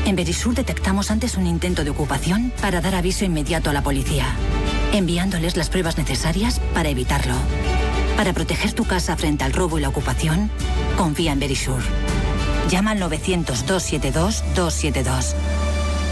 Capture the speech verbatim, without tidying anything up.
En Verisur detectamos antes un intento de ocupación para dar aviso inmediato a la policía, enviándoles las pruebas necesarias para evitarlo. Para proteger tu casa frente al robo y la ocupación, confía en Verisur. Llama al novecientos, doscientos setenta y dos, doscientos setenta y dos.